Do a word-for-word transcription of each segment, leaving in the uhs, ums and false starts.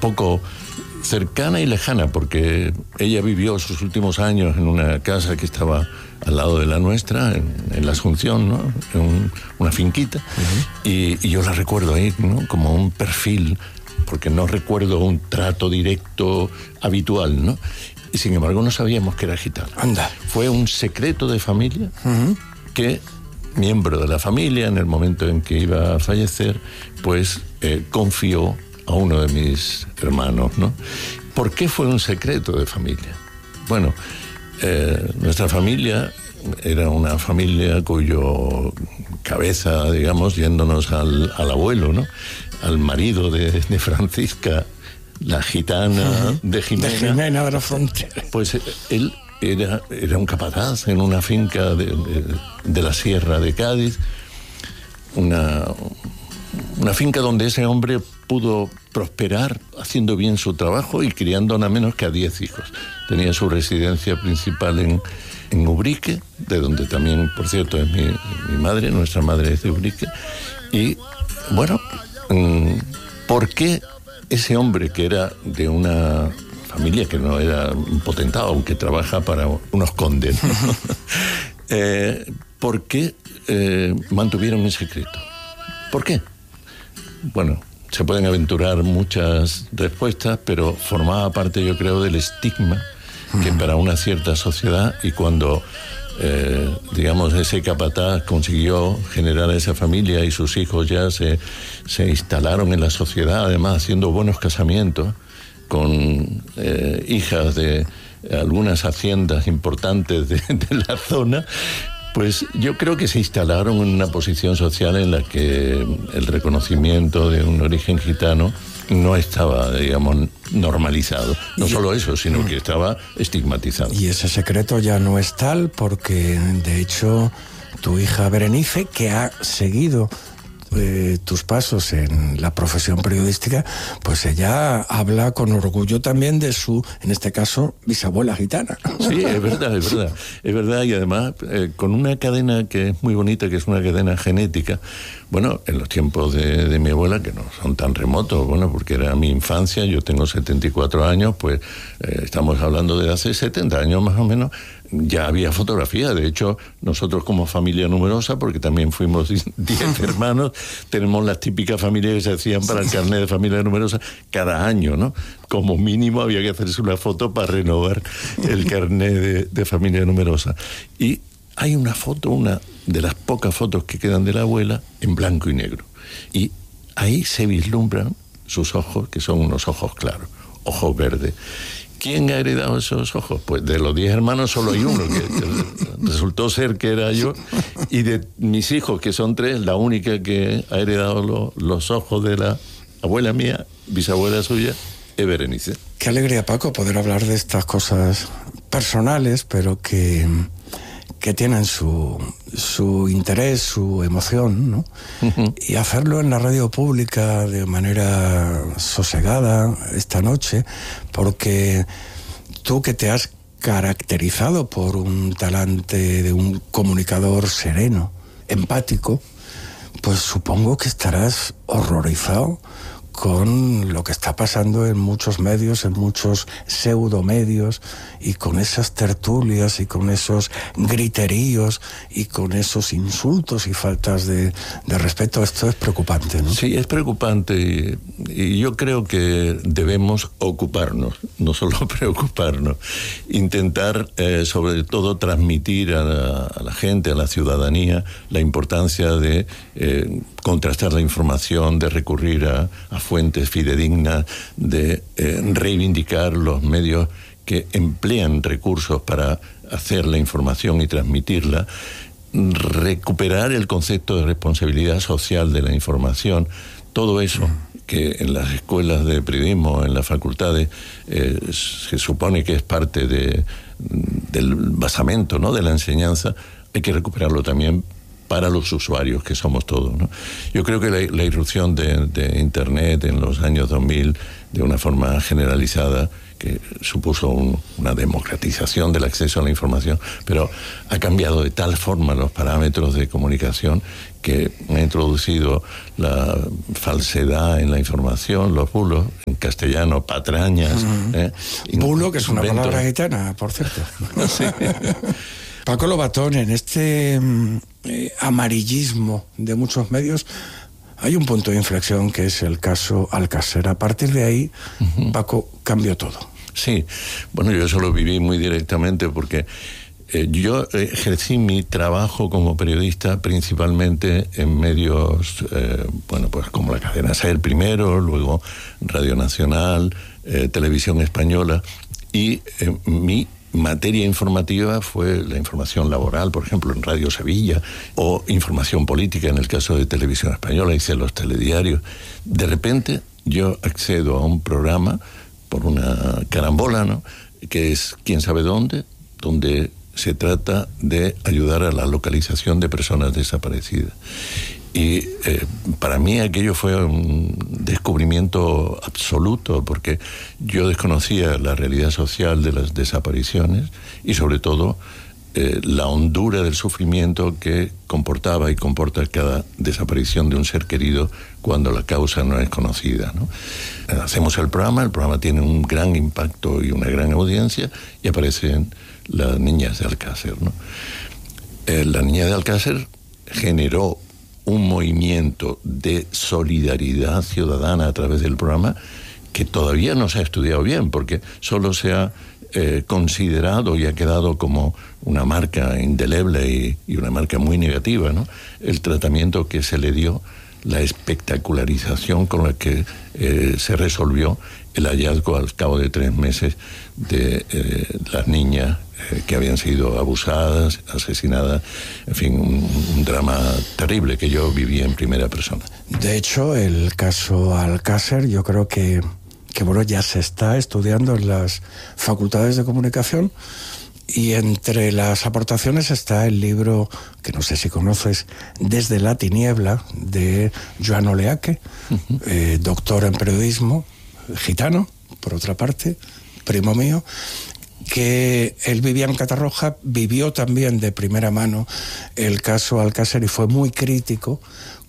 poco cercana y lejana, porque ella vivió sus últimos años en una casa que estaba al lado de la nuestra, en, en la Asunción, ¿no? En un, una finquita, uh-huh. y, y yo la recuerdo ahí, ¿no? Como un perfil, porque no recuerdo un trato directo habitual, ¿no? Y sin embargo no sabíamos que era gitana. Anda. Fue un secreto de familia, uh-huh. que miembro de la familia, en el momento en que iba a fallecer, pues eh, confió a uno de mis hermanos, ¿no? ¿Por qué fue un secreto de familia? Bueno, eh, nuestra familia era una familia cuyo cabeza, digamos, yéndonos al, al abuelo, ¿no? Al marido de, de Francisca, la gitana uh-huh. de Jimena. De Jimena de la Frontera. Pues él era, era un capataz en una finca de, de, de la Sierra de Cádiz, una, una finca donde ese hombre pudo prosperar haciendo bien su trabajo y criando nada menos que a diez hijos. Tenía su residencia principal en, en Ubrique, de donde también, por cierto, es mi, mi madre, nuestra madre es de Ubrique. Y, bueno, ¿por qué ese hombre que era de una familia que no era un potentado, aunque trabaja para unos condes, ¿no? eh, ¿por qué eh, mantuvieron en secreto? ¿Por qué? Bueno, se pueden aventurar muchas respuestas, pero formaba parte, yo creo, del estigma que para una cierta sociedad, y cuando eh, digamos ese capataz consiguió generar esa familia y sus hijos ya se, se instalaron en la sociedad, además haciendo buenos casamientos con eh, hijas de algunas haciendas importantes de, de la zona, pues yo creo que se instalaron en una posición social en la que el reconocimiento de un origen gitano no estaba, digamos, normalizado. No solo eso, sino que estaba estigmatizado. Y ese secreto ya no es tal, porque de hecho tu hija Berenice, que ha seguido eh, tus pasos en la profesión periodística, pues ella habla con orgullo también de su, en este caso, bisabuela gitana. Sí, es verdad, es verdad. Es verdad, y además eh, con una cadena que es muy bonita, que es una cadena genética. Bueno, en los tiempos de, de mi abuela, que no son tan remotos, bueno, porque era mi infancia, yo tengo setenta y cuatro años, pues eh, estamos hablando de hace setenta años más o menos, ya había fotografía. De hecho, nosotros como familia numerosa, porque también fuimos diez hermanos, tenemos las típicas familias que se hacían para el carnet de familia numerosa cada año, ¿no? Como mínimo había que hacerse una foto para renovar el carnet de, de familia numerosa. Y hay una foto, una de las pocas fotos que quedan de la abuela, en blanco y negro. Y ahí se vislumbran sus ojos, que son unos ojos claros, ojos verdes. ¿Quién ha heredado esos ojos? Pues de los diez hermanos solo hay uno, que, que resultó ser que era yo. Y de mis hijos, que son tres, la única que ha heredado lo, los ojos de la abuela mía, bisabuela suya, es Berenice. Qué alegría, Paco, poder hablar de estas cosas personales, pero que... que tienen su, su interés, su emoción, ¿no? Uh-huh. Y hacerlo en la radio pública de manera sosegada esta noche, porque tú, que te has caracterizado por un talante de un comunicador sereno, empático, pues supongo que estarás horrorizado con lo que está pasando en muchos medios, en muchos pseudomedios, y con esas tertulias y con esos griteríos y con esos insultos y faltas de, de respeto. Esto es preocupante, ¿no? Sí, es preocupante, y, y yo creo que debemos ocuparnos, no solo preocuparnos, intentar eh, sobre todo transmitir a la, a la gente, a la ciudadanía, la importancia de eh, contrastar la información, de recurrir a, a fuentes fidedignas, de eh, reivindicar los medios que emplean recursos para hacer la información y transmitirla, recuperar el concepto de responsabilidad social de la información, todo eso que en las escuelas de periodismo, en las facultades, eh, se supone que es parte de, del basamento, ¿no?, de la enseñanza, hay que recuperarlo también para los usuarios que somos todos, ¿no? Yo creo que la, la irrupción de, de Internet en los años dos mil, de una forma generalizada, que supuso un, una democratización del acceso a la información, pero ha cambiado de tal forma los parámetros de comunicación que ha introducido la falsedad en la información, los bulos, en castellano, patrañas. Mm. ¿eh? Bulo, que es una Inventos. palabra gitana, por cierto. Sí. Paco Lobatón, en este eh, amarillismo de muchos medios hay un punto de inflexión que es el caso Alcácer. A partir de ahí, uh-huh. Paco, cambió todo. Sí, bueno, yo eso lo viví muy directamente porque eh, yo ejercí mi trabajo como periodista principalmente en medios, eh, bueno, pues como la cadena SER primero, luego Radio Nacional, eh, Televisión Española, y eh, mi materia informativa fue la información laboral, por ejemplo, en Radio Sevilla, o información política, en el caso de Televisión Española, hice los telediarios. De repente yo accedo a un programa por una carambola, ¿no?, que es quién sabe dónde, donde se trata de ayudar a la localización de personas desaparecidas. Y eh, para mí aquello fue un descubrimiento absoluto, porque yo desconocía la realidad social de las desapariciones y sobre todo eh, la hondura del sufrimiento que comportaba y comporta cada desaparición de un ser querido cuando la causa no es conocida, ¿no? Hacemos el programa, el programa tiene un gran impacto y una gran audiencia y aparecen las niñas de Alcácer, ¿no? Eh, la niña de Alcácer generó un movimiento de solidaridad ciudadana a través del programa que todavía no se ha estudiado bien, porque solo se ha eh, considerado y ha quedado como una marca indeleble y, y una marca muy negativa, ¿no?, el tratamiento que se le dio, la espectacularización con la que eh, se resolvió el hallazgo al cabo de tres meses de eh, las niñas eh, que habían sido abusadas, asesinadas, en fin, un, un drama terrible que yo viví en primera persona. De hecho, el caso Alcácer, yo creo que, que bueno, ya se está estudiando en las facultades de comunicación, y entre las aportaciones está el libro, que no sé si conoces, Desde la tiniebla, de Joan Oleaque, uh-huh. eh, doctor en periodismo, gitano, por otra parte, primo mío, que él vivía en Catarroja, vivió también de primera mano el caso Alcácer y fue muy crítico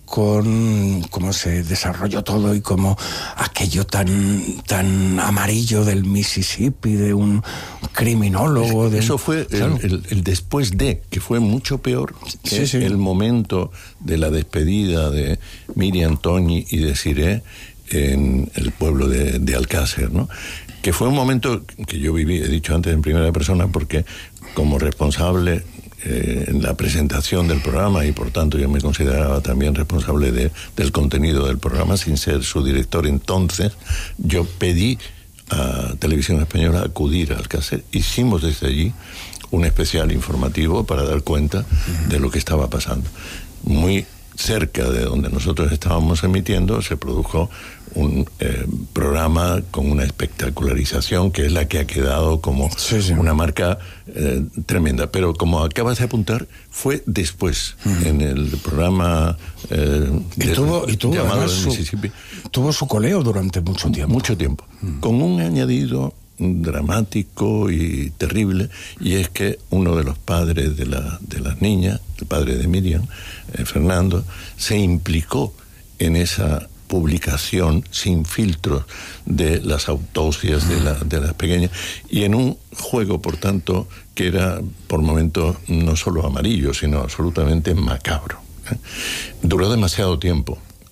con cómo se desarrolló todo y cómo aquello tan tan amarillo del Mississippi, de un criminólogo. De Eso un, fue claro. el, el, el después de, que fue mucho peor que sí, sí. el momento de la despedida de Miriam Toñi y de Siré en el pueblo de, de Alcácer, ¿no? Que fue un momento que yo viví, he dicho antes en primera persona, porque como responsable eh, en la presentación del programa, y por tanto yo me consideraba también responsable de, del contenido del programa, sin ser su director entonces, yo pedí a Televisión Española acudir a Alcácer. Hicimos desde allí un especial informativo para dar cuenta de lo que estaba pasando. Muy cerca de donde nosotros estábamos emitiendo se produjo un eh, programa con una espectacularización que es la que ha quedado como sí, sí. una marca eh, tremenda, pero como acabas de apuntar, fue después, mm. en el programa eh, y del, tuvo, y tuvo, llamado su, Mississippi, tuvo su coleo durante mucho tiempo mucho tiempo, mm. con un añadido dramático y terrible, y es que uno de los padres de, la, de las niñas, el padre de Miriam, eh, Fernando, se implicó en esa publicación sin filtros de las autopsias de, la, de las pequeñas, y en un juego, por tanto, que era por momentos no solo amarillo, sino absolutamente macabro, ¿eh? Duró demasiado tiempo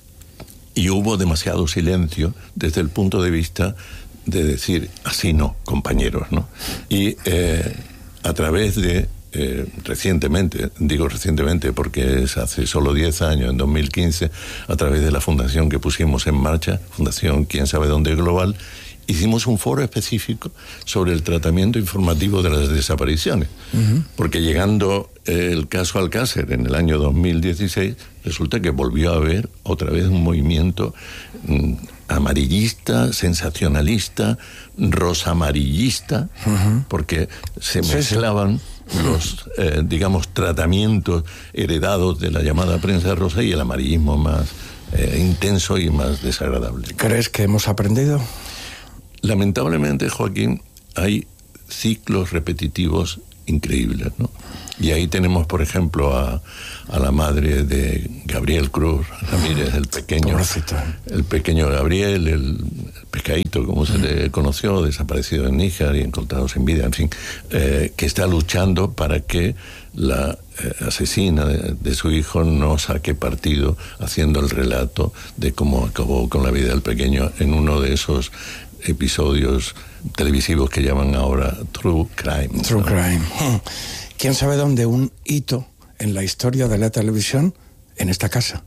y hubo demasiado silencio desde el punto de vista de decir, así no, compañeros, ¿no? Y eh, a través de, eh, recientemente, digo recientemente porque es hace solo diez años, en dos mil quince, a través de la fundación que pusimos en marcha, Fundación Quién Sabe Dónde Global, hicimos un foro específico sobre el tratamiento informativo de las desapariciones. Uh-huh. Porque llegando eh, el caso Alcácer en el año dos mil dieciséis, resulta que volvió a haber otra vez un movimiento mm, amarillista, sensacionalista, rosamarillista, uh-huh. porque se sí, mezclaban sí. los, eh, digamos, tratamientos heredados de la llamada prensa rosa y el amarillismo más eh, intenso y más desagradable. ¿Crees que hemos aprendido? Lamentablemente, Joaquín, hay ciclos repetitivos increíbles, ¿no? Y ahí tenemos, por ejemplo, a, a la madre de Gabriel Cruz Ramírez, el pequeño, el pequeño Gabriel, el, el pescadito, como se le conoció, desaparecido en Níjar y encontrado sin vida, en fin, eh, que está luchando para que la eh, asesina de, de su hijo no saque partido haciendo el relato de cómo acabó con la vida del pequeño en uno de esos episodios televisivos que llaman ahora True Crime. True ¿no? Crime. ¿Quién sabe dónde un hito en la historia de la televisión? En esta casa.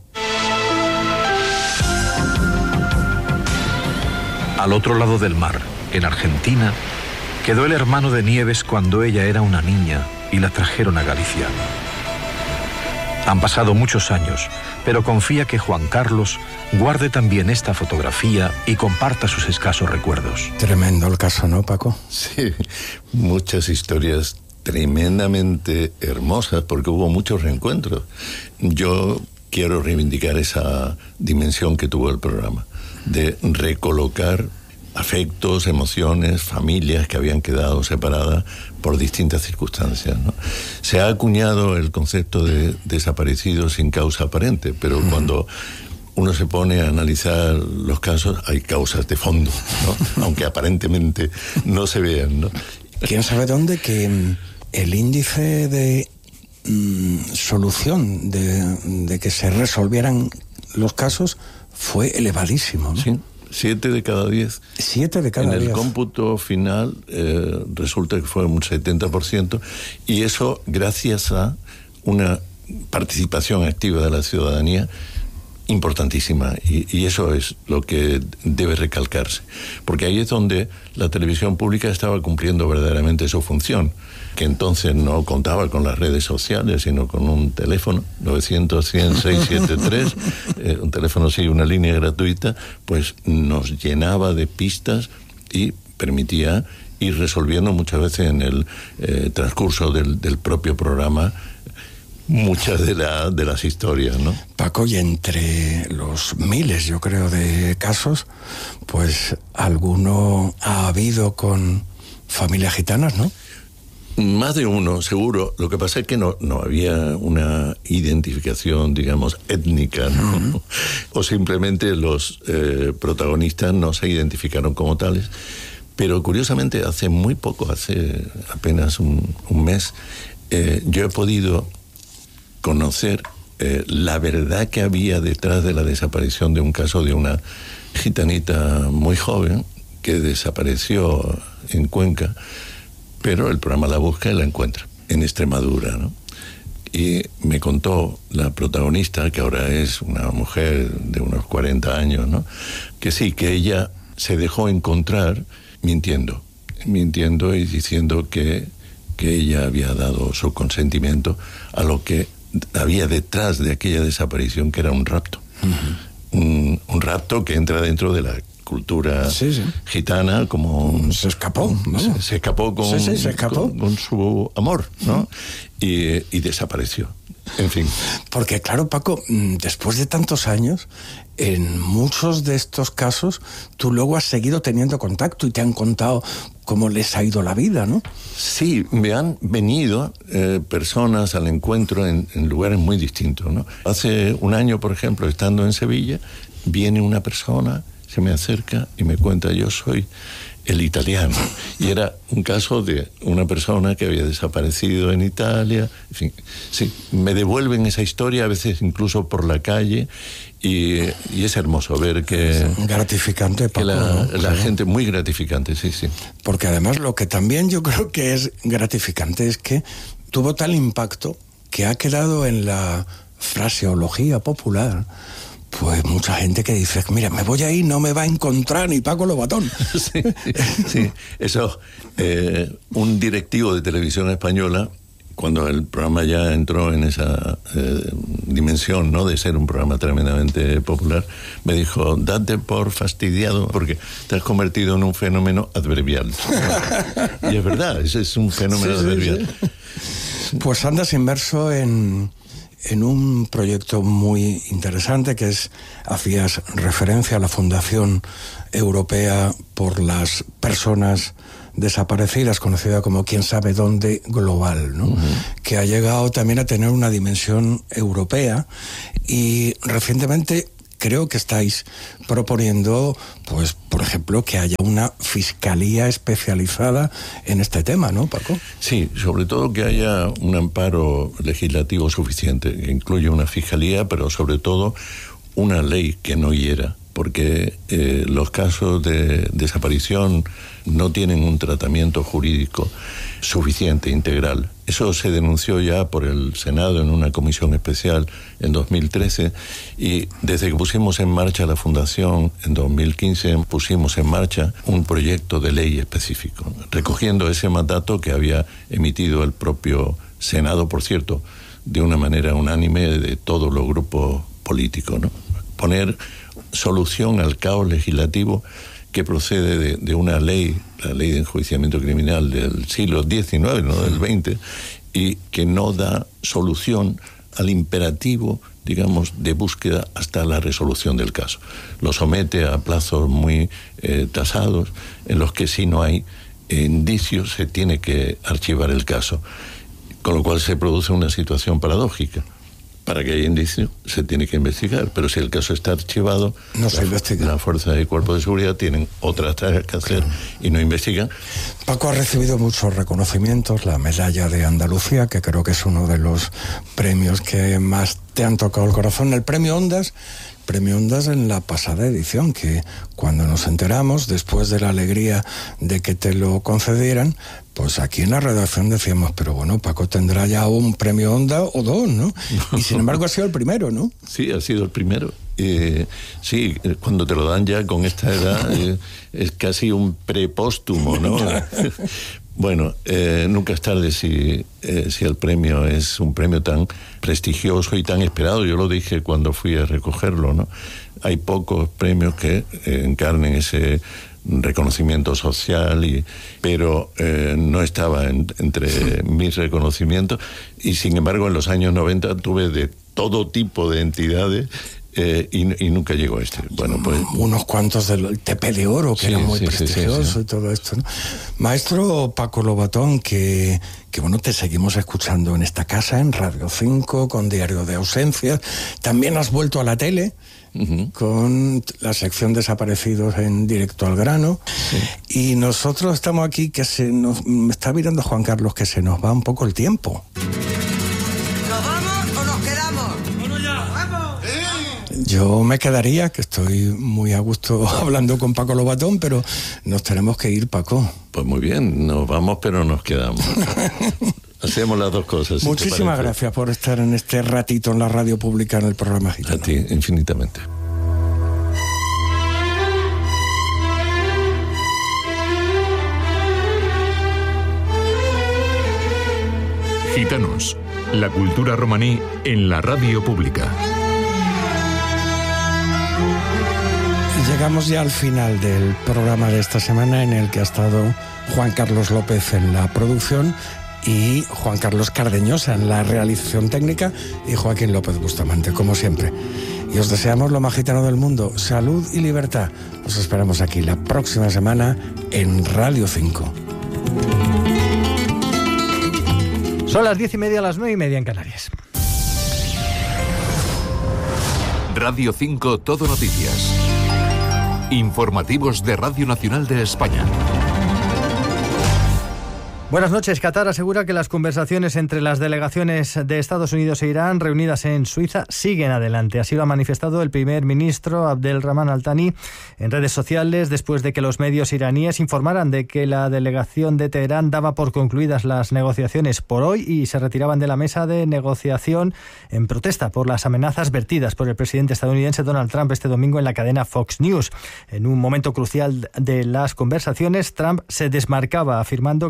Al otro lado del mar, en Argentina, quedó el hermano de Nieves cuando ella era una niña y la trajeron a Galicia. Han pasado muchos años, pero confía que Juan Carlos guarde también esta fotografía y comparta sus escasos recuerdos. Tremendo el caso, ¿no, Paco? Sí, muchas historias tremendamente hermosas porque hubo muchos reencuentros. Yo quiero reivindicar esa dimensión que tuvo el programa, de recolocar afectos, emociones, familias que habían quedado separadas por distintas circunstancias, ¿no? Se ha acuñado el concepto de desaparecidos sin causa aparente, pero uh-huh. cuando uno se pone a analizar los casos, hay causas de fondo, ¿no? Aunque aparentemente no se vean, ¿no? ¿Quién sabe dónde que el índice de mm, solución, de, de que se resolvieran los casos, fue elevadísimo, ¿no? Sí, siete de cada diez. Siete de cada diez. En el cómputo final eh, resulta que fue un setenta por ciento, y eso gracias a una participación activa de la ciudadanía importantísima, y, y eso es lo que debe recalcarse, porque ahí es donde la televisión pública estaba cumpliendo verdaderamente su función, que entonces no contaba con las redes sociales, sino con un teléfono novecientos, cien, seiscientos setenta y tres, eh, un teléfono sí, una línea gratuita, pues nos llenaba de pistas y permitía ir resolviendo muchas veces en el eh, transcurso del, del propio programa muchas de, la, de las historias, ¿no? Paco, y entre los miles, yo creo, de casos, pues alguno ha habido con familias gitanas, ¿no? Más de uno, seguro. Lo que pasa es que no, no había una identificación, digamos, étnica, ¿no? Uh-huh. O simplemente los eh, protagonistas no se identificaron como tales. Pero curiosamente, hace muy poco, hace apenas un, un mes, eh, yo he podido conocer eh, la verdad que había detrás de la desaparición de un caso de una gitanita muy joven que desapareció en Cuenca, pero el programa la busca y la encuentra en Extremadura, ¿no? Y me contó la protagonista, que ahora es una mujer de unos cuarenta años, ¿no? Que sí, que ella se dejó encontrar mintiendo, mintiendo y diciendo que, que ella había dado su consentimiento a lo que había detrás de aquella desaparición, que era un rapto. Uh-huh. Un, un rapto que entra dentro de la cultura sí, sí. gitana, como... Se escapó, ¿no? Se, se escapó con, sí, sí, se escapó. Con, con su amor, ¿no? Y, y desapareció. En fin. Porque claro, Paco, después de tantos años, en muchos de estos casos, tú luego has seguido teniendo contacto y te han contado cómo les ha ido la vida, ¿no? Sí, me han venido eh, personas al encuentro en, en lugares muy distintos, ¿no? Hace un año, por ejemplo, estando en Sevilla, viene una persona, se me acerca y me cuenta: yo soy el italiano. Y era un caso de una persona que había desaparecido en Italia. En fin, sí, me devuelven esa historia, a veces incluso por la calle, y, y es hermoso ver que... Es gratificante, Paco, que la, ¿no? la Sí. gente, muy gratificante, sí, sí. Porque además lo que también yo creo que es gratificante es que tuvo tal impacto que ha quedado en la fraseología popular. Pues mucha gente que dice: mira, me voy ahí, no me va a encontrar ni Paco Lobatón. Sí, sí. Eso, eh, un directivo de Televisión Española, cuando el programa ya entró en esa eh, dimensión, ¿no?, de ser un programa tremendamente popular, me dijo: date por fastidiado porque te has convertido en un fenómeno adverbial. Y es verdad, ese es un fenómeno sí, adverbial. Sí, sí. Pues andas inmerso en... en un proyecto muy interesante que es, hacías referencia a la Fundación Europea por las Personas Desaparecidas, conocida como Quién sabe dónde global, ¿no? Uh-huh. Que ha llegado también a tener una dimensión europea, y recientemente creo que estáis proponiendo, pues, por ejemplo, que haya una fiscalía especializada en este tema, ¿no, Paco? Sí, sobre todo que haya un amparo legislativo suficiente, que incluya una fiscalía, pero sobre todo una ley que no hiera, porque eh, los casos de desaparición no tienen un tratamiento jurídico suficiente, integral. Eso se denunció ya por el Senado en una comisión especial en dos mil trece, y desde que pusimos en marcha la Fundación en dos mil quince pusimos en marcha un proyecto de ley específico, recogiendo ese mandato que había emitido el propio Senado, por cierto, de una manera unánime de todos los grupos políticos, ¿no? Poner solución al caos legislativo que procede de, de una ley, la ley de enjuiciamiento criminal del siglo diecinueve, no del veinte, y que no da solución al imperativo, digamos, de búsqueda hasta la resolución del caso. Lo somete a plazos muy eh, tasados, en los que si no hay eh, indicios se tiene que archivar el caso, con lo cual se produce una situación paradójica. Para que haya indicio se tiene que investigar, pero si el caso está archivado, no se la, investiga. La fuerza y cuerpo de seguridad tienen otras tareas que hacer, claro, y no investigan. Paco ha recibido muchos reconocimientos, la medalla de Andalucía, que creo que es uno de los premios que más te han tocado el corazón, el premio Ondas. Premio Ondas en la pasada edición, que cuando nos enteramos, después de la alegría de que te lo concedieran, pues aquí en la redacción decíamos, pero bueno, Paco tendrá ya un premio Onda o dos, ¿no? Y sin embargo ha sido el primero, ¿no? Sí, ha sido el primero. Eh, sí, cuando te lo dan ya con esta edad, eh, es casi un prepóstumo, ¿no? Bueno, eh, nunca es tarde si, eh, si el premio es un premio tan prestigioso y tan esperado. Yo lo dije cuando fui a recogerlo, ¿no? Hay pocos premios que eh, encarnen ese reconocimiento social, y, pero eh, no estaba en, entre mis reconocimientos, y sin embargo en los años noventa tuve de todo tipo de entidades. Eh, y, y nunca llegó este. Bueno, pues unos cuantos del T P de Oro, que sí, era muy sí, prestigioso, sí, sí, sí. Y todo esto, ¿no? Maestro Paco Lobatón, que, que bueno, te seguimos escuchando en esta casa, en Radio cinco, con Diario de Ausencias. También has vuelto a la tele, uh-huh, con la sección Desaparecidos en Directo al Grano. Sí. Y nosotros estamos aquí, que se nos, me está mirando Juan Carlos, que se nos va un poco el tiempo. ¿Nos vamos o nos quedamos? ¡Bueno, ya! ¡Vamos! Yo me quedaría, que estoy muy a gusto hablando con Paco Lobatón, pero nos tenemos que ir, Paco. Pues muy bien, nos vamos, pero nos quedamos. Hacemos las dos cosas. Muchísimas si gracias por estar en este ratito en la radio pública, en el programa Gitano. A ti, infinitamente. Gitanos, la cultura romaní en la radio pública. Llegamos ya al final del programa de esta semana, en el que ha estado Juan Carlos López en la producción y Juan Carlos Cardeñosa en la realización técnica, y Joaquín López Bustamante, como siempre. Y os deseamos lo más gitano del mundo, salud y libertad. Os esperamos aquí la próxima semana en Radio cinco. Son las diez y media, las nueve y media en Canarias. Radio cinco Todo Noticias. Informativos de Radio Nacional de España. Buenas noches. Qatar asegura que las conversaciones entre las delegaciones de Estados Unidos e Irán reunidas en Suiza siguen adelante. Así lo ha manifestado el primer ministro Abdelrahman Al-Thani en redes sociales, después de que los medios iraníes informaran de que la delegación de Teherán daba por concluidas las negociaciones por hoy y se retiraban de la mesa de negociación en protesta por las amenazas vertidas por el presidente estadounidense Donald Trump este domingo en la cadena Fox News. En un momento crucial de las conversaciones, Trump se desmarcaba afirmando que si los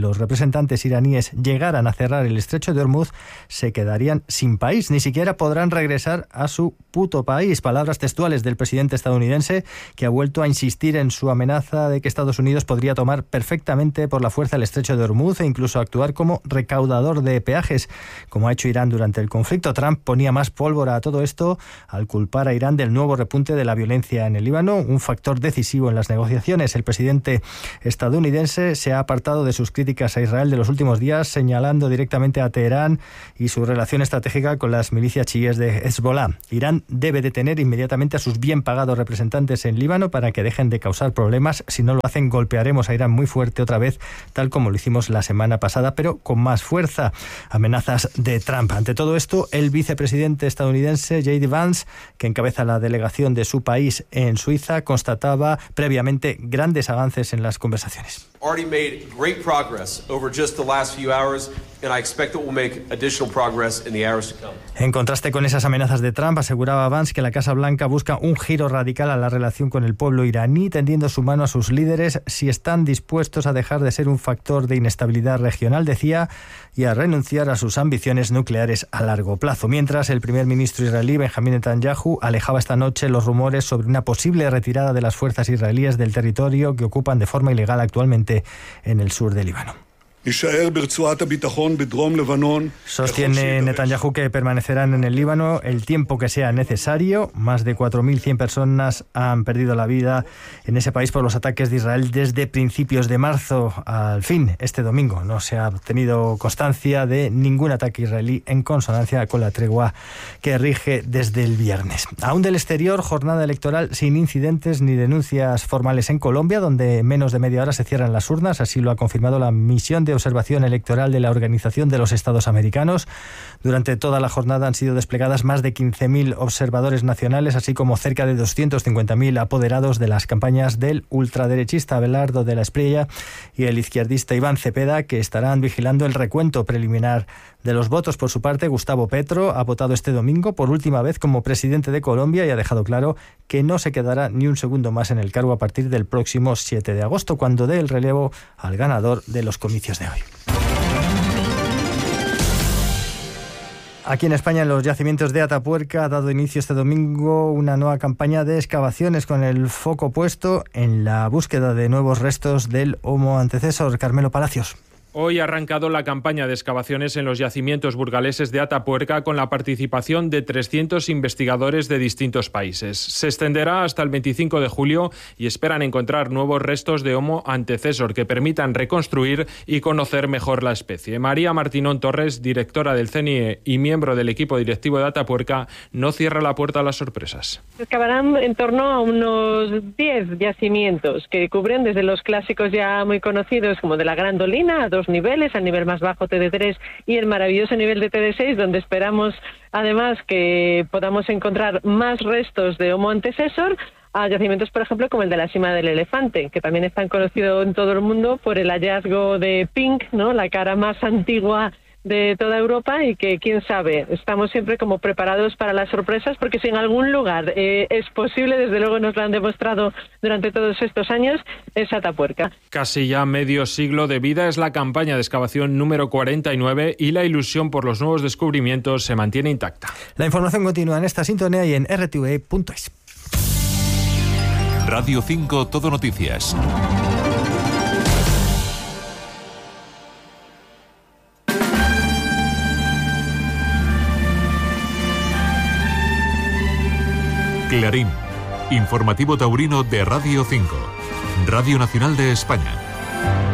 los representantes iraníes llegaran a cerrar el estrecho de Hormuz, se quedarían sin país, ni siquiera podrán regresar a su puto país. Palabras textuales del presidente estadounidense, que ha vuelto a insistir en su amenaza de que Estados Unidos podría tomar perfectamente por la fuerza el estrecho de Hormuz e incluso actuar como recaudador de peajes, como ha hecho Irán durante el conflicto. Trump ponía más pólvora a todo esto al culpar a Irán del nuevo repunte de la violencia en el Líbano, un factor decisivo en las negociaciones. El presidente estadounidense se ha apartado de sus críticas a Israel de los últimos días, señalando directamente a Teherán y su relación estratégica con las milicias chiíes de Hezbollah. Irán debe detener inmediatamente a sus bien pagados representantes en Líbano para que dejen de causar problemas. Si no lo hacen, golpearemos a Irán muy fuerte otra vez, tal como lo hicimos la semana pasada, pero con más fuerza. Amenazas de Trump. Ante todo esto, el vicepresidente estadounidense J D Vance, que encabeza la delegación de su país en Suiza, constataba previamente grandes avances en las conversaciones. Already made great progress over just the last few hours, and I expect that we'll make additional progress in the hours to come. En contraste con esas amenazas de Trump, aseguraba Vance que la Casa Blanca busca un giro radical a la relación con el pueblo iraní, tendiendo su mano a sus líderes si están dispuestos a dejar de ser un factor de inestabilidad regional, decía, y a renunciar a sus ambiciones nucleares a largo plazo. Mientras, el primer ministro israelí Benjamín Netanyahu alejaba esta noche los rumores sobre una posible retirada de las fuerzas israelíes del territorio que ocupan de forma ilegal actualmente en el sur del Líbano. Sostiene Netanyahu que permanecerán en el Líbano el tiempo que sea necesario. Más de cuatro mil cien personas han perdido la vida en ese país por los ataques de Israel desde principios de marzo. Al fin, este domingo, no se ha tenido constancia de ningún ataque israelí, en consonancia con la tregua que rige desde el viernes. Aún del exterior, jornada electoral sin incidentes ni denuncias formales en Colombia, donde en menos de media hora se cierran las urnas. Así lo ha confirmado la misión de observación electoral de la Organización de los Estados Americanos. Durante toda la jornada han sido desplegadas más de quince mil observadores nacionales, así como cerca de doscientos cincuenta mil apoderados de las campañas del ultraderechista Abelardo de la Espriella y el izquierdista Iván Cepeda, que estarán vigilando el recuento preliminar de los votos. Por su parte, Gustavo Petro ha votado este domingo por última vez como presidente de Colombia y ha dejado claro que no se quedará ni un segundo más en el cargo a partir del próximo siete de agosto, cuando dé el relevo al ganador de los comicios de hoy. Aquí en España, en los yacimientos de Atapuerca, ha dado inicio este domingo una nueva campaña de excavaciones con el foco puesto en la búsqueda de nuevos restos del Homo antecesor. Carmelo Palacios. Hoy ha arrancado la campaña de excavaciones en los yacimientos burgaleses de Atapuerca con la participación de trescientos investigadores de distintos países. Se extenderá hasta el veinticinco de julio y esperan encontrar nuevos restos de Homo antecesor que permitan reconstruir y conocer mejor la especie. María Martinón Torres, directora del C N I E y miembro del equipo directivo de Atapuerca, no cierra la puerta a las sorpresas. Se excavarán en torno a unos diez yacimientos que cubren desde los clásicos ya muy conocidos como de la Grandolina a dos niveles, al nivel más bajo T D tres y el maravilloso nivel de T D seis, donde esperamos además que podamos encontrar más restos de Homo antecesor, a yacimientos, por ejemplo, como el de la Cima del Elefante, que también es tan conocido en todo el mundo por el hallazgo de Pink, ¿no?, la cara más antigua de toda Europa, y que, quién sabe, estamos siempre como preparados para las sorpresas, porque si en algún lugar eh, es posible, desde luego nos lo han demostrado durante todos estos años, es Atapuerca. Casi ya medio siglo de vida es la campaña de excavación número cuarenta y nueve y la ilusión por los nuevos descubrimientos se mantiene intacta. La información continúa en esta sintonía y en r t v punto es. Radio cinco Todo Noticias. Clarín, informativo taurino de Radio cinco, Radio Nacional de España.